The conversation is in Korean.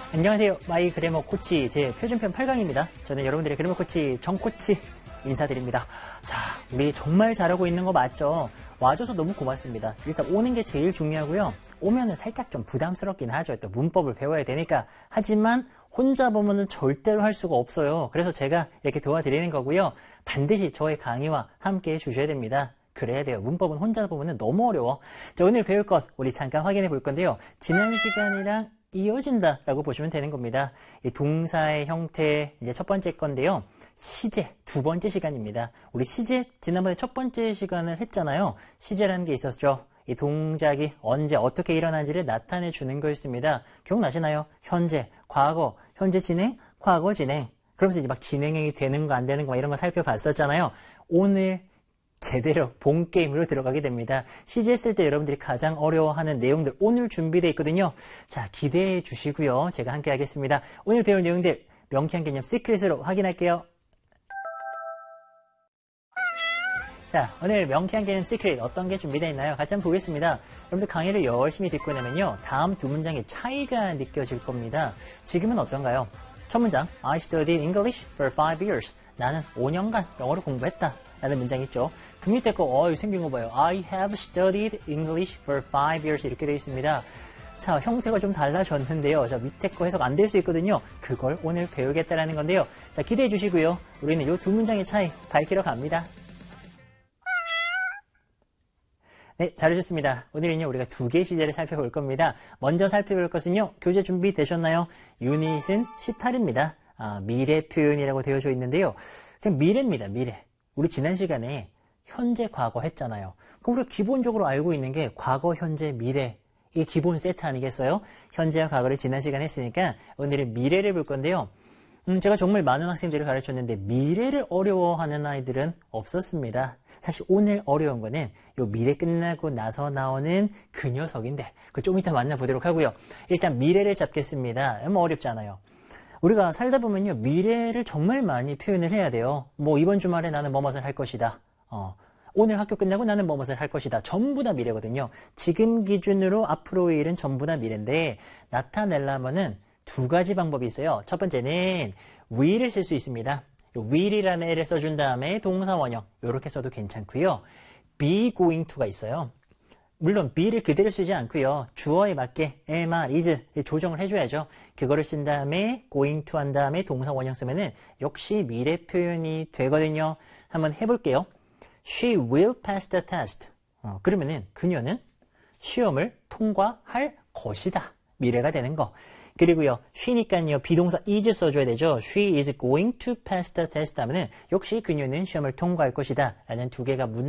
안녕하세요. 마이 그래머 코치 제 표준편 8강입니다. 저는 여러분들의 그래머 코치 정코치 인사드립니다. 자, 우리 정말 잘하고 있는 거 맞죠? 와줘서 너무 고맙습니다. 일단 오는 게 제일 중요하고요. 오면은 살짝 좀 부담스럽긴 하죠. 또 문법을 배워야 되니까. 하지만 혼자 보면은 절대로 할 수가 없어요. 그래서 제가 이렇게 도와드리는 거고요. 반드시 저의 강의와 함께 해주셔야 됩니다. 그래야 돼요. 문법은 혼자 보면은 너무 어려워. 자, 오늘 배울 것 우리 잠깐 확인해 볼 건데요. 지난 시간이랑 이어진다라고 보시면 되는 겁니다. 이 동사의 형태 이제 첫 번째 건데요. 시제 두 번째 시간입니다. 우리 시제 지난번에 첫 번째 시간을 했잖아요. 시제라는 게 있었죠. 이 동작이 언제 어떻게 일어난지를 나타내 주는 거였습니다. 기억나시나요? 현재, 과거, 현재 진행, 과거 진행. 그러면서 이제 막 진행이 되는 거 안 되는 거 이런 거 살펴봤었잖아요. 오늘 제대로 본 게임으로 들어가게 됩니다. 시제 쓸 때 여러분들이 가장 어려워하는 내용들 오늘 준비되어 있거든요. 자, 기대해 주시고요. 제가 함께 하겠습니다. 오늘 배울 내용들 명쾌한 개념 시크릿으로 확인할게요. 자, 오늘 명쾌한 개념 시크릿 어떤 게 준비되어 있나요? 같이 한번 보겠습니다. 여러분들 강의를 열심히 듣고 나면요. 다음 두 문장의 차이가 느껴질 겁니다. 지금은 어떤가요? 첫 문장 I studied English for 5 years. 나는 5년간 영어를 공부했다. 라는 문장 있죠. 그 밑에 거 생긴 거 봐요. I have studied English for 5 years 이렇게 되어 있습니다. 자, 형태가 좀 달라졌는데요. 자, 밑에 거 해석 안 될 수 있거든요. 그걸 오늘 배우겠다라는 건데요. 자, 기대해 주시고요. 우리는 이 두 문장의 차이 밝히러 갑니다. 네, 잘하셨습니다. 오늘은요, 우리가 두 개의 시제를 살펴볼 겁니다. 먼저 살펴볼 것은요, 교재 준비되셨나요? 유닛은 18입니다. 미래 표현이라고 되어져 있는데요. 그냥 미래입니다, 미래. 우리 지난 시간에 현재, 과거 했잖아요. 그럼 우리가 기본적으로 알고 있는 게 과거, 현재, 미래. 이게 기본 세트 아니겠어요? 현재와 과거를 지난 시간에 했으니까 오늘은 미래를 볼 건데요. 제가 정말 많은 학생들을 가르쳤는데 미래를 어려워하는 아이들은 없었습니다. 사실 오늘 어려운 거는 요 미래 끝나고 나서 나오는 그 녀석인데 그거 좀 이따 만나보도록 하고요. 일단 미래를 잡겠습니다. 너무 어렵지 않아요. 우리가 살다 보면요. 미래를 정말 많이 표현을 해야 돼요. 뭐 이번 주말에 나는 뭐뭇을 할 것이다. 오늘 학교 끝나고 나는 뭐뭇을 할 것이다. 전부 다 미래거든요. 지금 기준으로 앞으로의 일은 전부 다 미래인데 나타내려면은 두 가지 방법이 있어요. 첫 번째는 will을 쓸 수 있습니다. will이라는 애를 써준 다음에 동사 원형 이렇게 써도 괜찮고요. be going to가 있어요. 물론 be를 그대로 쓰지 않고요. 주어에 맞게 am, are, is 조정을 해줘야죠. 그거를 쓴 다음에 going to 한 다음에 동사 원형 쓰면은 역시 미래 표현이 되거든요. 한번 해볼게요. She will pass the test. 그러면은 그녀는 시험을 통과할 것이다. 미래가 되는 거. 그리고요, she니까요, 비동사 is 써줘야 되죠. She is going to pass the test 하면은 역시 그녀는 시험을 통과할 것이다. 라는 두 개가